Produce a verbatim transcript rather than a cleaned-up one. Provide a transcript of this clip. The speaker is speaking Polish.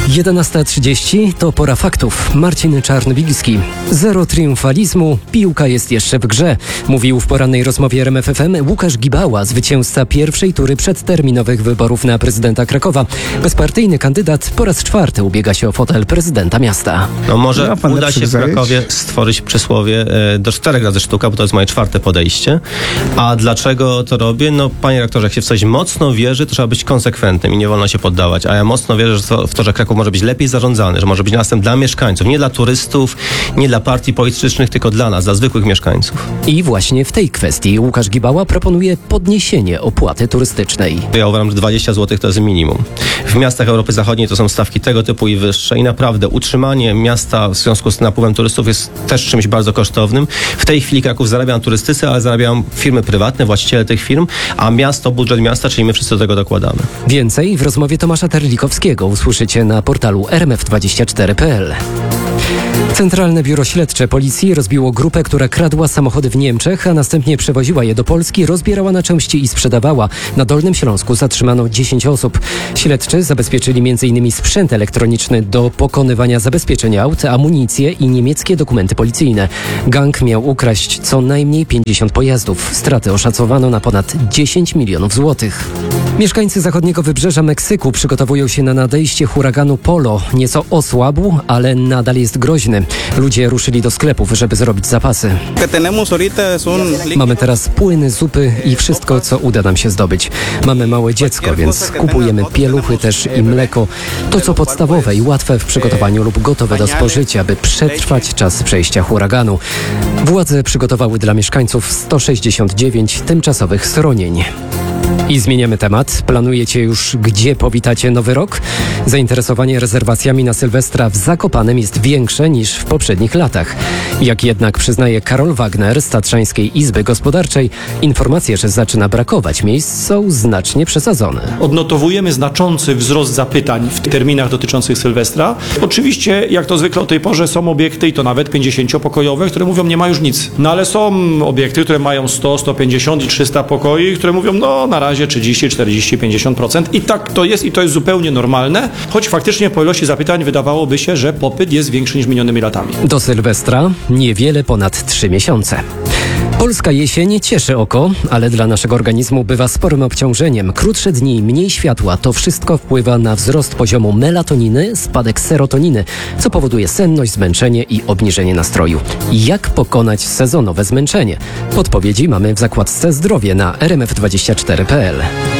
jedenasta trzydzieści to pora faktów. Marcin Czarnowilski. Zero triumfalizmu, piłka jest jeszcze w grze. Mówił w porannej rozmowie R M F F M Łukasz Gibała, zwycięzca pierwszej tury przedterminowych wyborów na prezydenta Krakowa. Bezpartyjny kandydat po raz czwarty ubiega się o fotel prezydenta miasta. No może no, uda się w Krakowie stworzyć przysłowie e, do czterech razy sztuka, bo to jest moje czwarte podejście. A dlaczego to robię? No panie rektorze, jak się w coś mocno wierzy, to trzeba być konsekwentnym i nie wolno się poddawać. A ja mocno wierzę w to, że Kraków może być lepiej zarządzany, że może być miastem dla mieszkańców, nie dla turystów, nie dla partii politycznych, tylko dla nas, dla zwykłych mieszkańców. I właśnie w tej kwestii Łukasz Gibała proponuje podniesienie opłaty turystycznej. Ja uważam, że dwadzieścia złotych to jest minimum. W miastach Europy Zachodniej to są stawki tego typu i wyższe i naprawdę utrzymanie miasta w związku z napływem turystów jest też czymś bardzo kosztownym. W tej chwili Kraków zarabia na turystyce, ale zarabiają firmy prywatne, właściciele tych firm, a miasto, budżet miasta, czyli my wszyscy do tego dokładamy. Więcej w rozmowie Tomasza Terlikowskiego usłyszycie na portalu r m f dwadzieścia cztery kropka p l. Centralne Biuro Śledcze Policji rozbiło grupę, która kradła samochody w Niemczech, a następnie przewoziła je do Polski, rozbierała na części i sprzedawała. Na Dolnym Śląsku zatrzymano dziesięć osób. Śledczy zabezpieczyli między innymi sprzęt elektroniczny do pokonywania zabezpieczeń aut, amunicję i niemieckie dokumenty policyjne. Gang miał ukraść co najmniej pięćdziesiąt pojazdów. Straty oszacowano na ponad dziesięć milionów złotych. Mieszkańcy zachodniego wybrzeża Meksyku przygotowują się na nadejście huraganu Polo. Nieco osłabł, ale nadal jest groźny. Ludzie ruszyli do sklepów, żeby zrobić zapasy. Mamy teraz płyny, zupy i wszystko, co uda nam się zdobyć. Mamy małe dziecko, więc kupujemy pieluchy też i mleko. To, co podstawowe i łatwe w przygotowaniu lub gotowe do spożycia, by przetrwać czas przejścia huraganu. Władze przygotowały dla mieszkańców sto sześćdziesiąt dziewięć tymczasowych schronień. I zmieniamy temat. Planujecie już, gdzie powitacie nowy rok? Zainteresowanie rezerwacjami na Sylwestra w Zakopanem jest większe niż w poprzednich latach. Jak jednak przyznaje Karol Wagner z Tatrzańskiej Izby Gospodarczej, informacje, że zaczyna brakować miejsc, są znacznie przesadzone. Odnotowujemy znaczący wzrost zapytań w terminach dotyczących Sylwestra. Oczywiście, jak to zwykle o tej porze, są obiekty i to nawet pięćdziesięciopokojowe, które mówią, nie ma już nic. No ale są obiekty, które mają sto, sto pięćdziesiąt i trzysta pokoi, które mówią, no na razie trzydzieści, czterdzieści, pięćdziesiąt procent i tak to jest i to jest zupełnie normalne, choć faktycznie po ilości zapytań wydawałoby się, że popyt jest większy niż minionymi latami. Do Sylwestra niewiele ponad trzy miesiące. Polska jesień cieszy oko, ale dla naszego organizmu bywa sporym obciążeniem. Krótsze dni, mniej światła, to wszystko wpływa na wzrost poziomu melatoniny, spadek serotoniny, co powoduje senność, zmęczenie i obniżenie nastroju. Jak pokonać sezonowe zmęczenie? Podpowiedzi mamy w zakładce Zdrowie na r m f dwadzieścia cztery kropka p l.